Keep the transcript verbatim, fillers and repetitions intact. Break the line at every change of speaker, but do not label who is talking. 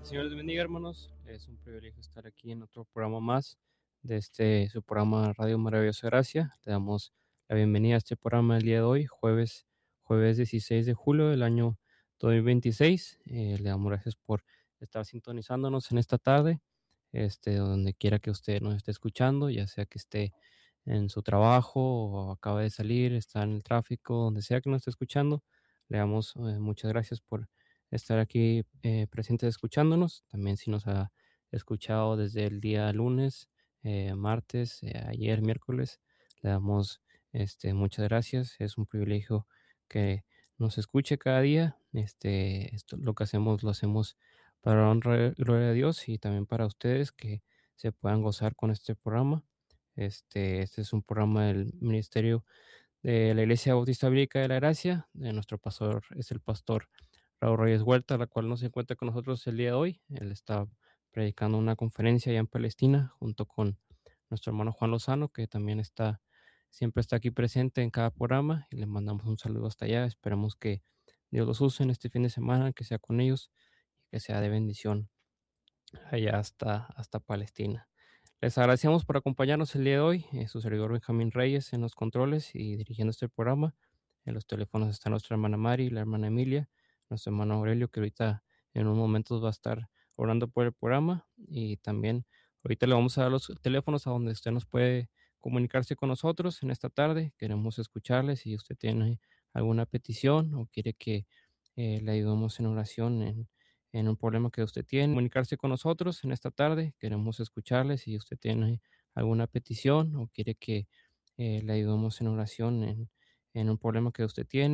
Señor les bendiga, hermanos. Es un privilegio estar aquí en otro programa más de este su programa Radio Maravillosa Gracia. Le damos la bienvenida a este programa el día de hoy, jueves, jueves dieciséis de julio del año dos mil veintiséis. Eh, le damos gracias por estar sintonizándonos en esta tarde, este, donde quiera que usted nos esté escuchando, ya sea que esté en su trabajo o acaba de salir, está en el tráfico, donde sea que nos esté escuchando. Le damos eh, muchas gracias por estar aquí eh, presentes escuchándonos. También si nos ha escuchado desde el día lunes, eh, martes, eh, ayer, miércoles, le damos este, muchas gracias. Es un privilegio que nos escuche cada día. Este, esto, lo que hacemos, lo hacemos para la honra y gloria de Dios y también para ustedes que se puedan gozar con este programa. Este, este es un programa del Ministerio de la Iglesia Bautista Bíblica de la Gracia. De nuestro pastor es el pastor Raúl Reyes Huerta, la cual no se encuentra con nosotros el día de hoy. Él está predicando una conferencia allá en Palestina junto con nuestro hermano Juan Lozano, que también está, siempre está aquí presente en cada programa y le mandamos un saludo hasta allá. Esperamos que Dios los use en este fin de semana, que sea con ellos y que sea de bendición allá hasta, hasta Palestina. Les agradecemos por acompañarnos el día de hoy. Eh, su servidor Benjamín Reyes en los controles y dirigiendo este programa. En los teléfonos está nuestra hermana Mari, la hermana Emilia, nuestro hermano Aurelio, que ahorita en unos momentos va a estar orando por el programa. Y también ahorita le vamos a dar los teléfonos a donde usted nos puede comunicarse con nosotros en esta tarde. Queremos escucharle si usted tiene alguna petición o quiere que eh, le ayudemos en oración en en un problema que usted tiene, comunicarse con nosotros en esta tarde. Queremos escucharle si usted tiene alguna petición o quiere que eh, le ayudemos en oración en, en un problema que usted tiene.